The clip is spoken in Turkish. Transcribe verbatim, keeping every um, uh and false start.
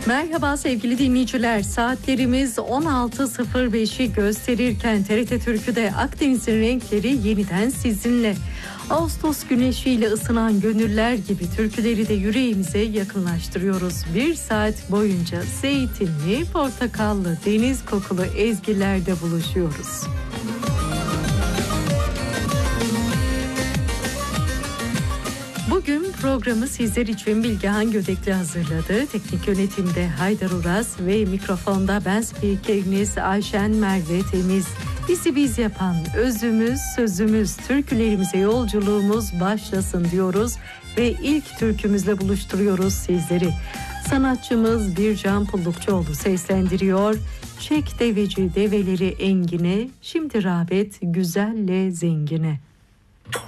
Merhaba sevgili dinleyiciler. Saatlerimiz on altı sıfır beşi gösterirken T R T Türkü'de Akdeniz'in renkleri yeniden sizinle. Ağustos güneşiyle ısınan gönüller gibi türküleri de yüreğimize yakınlaştırıyoruz. Bir saat boyunca zeytinli, portakallı, deniz kokulu ezgilerde buluşuyoruz. Bugün programı sizler için Bilgehan Gödekli hazırladı. Teknik yönetimde Haydar Uras ve mikrofonda ben spikeriniz Ayşen Merve Temiz. Bizi biz yapan özümüz, sözümüz, türkülerimize yolculuğumuz başlasın diyoruz ve ilk türkümüzle buluşturuyoruz sizleri. Sanatçımız Bircan Pullukçuoğlu seslendiriyor. Çek deveci develeri engine, şimdi rağbet güzelle zengine.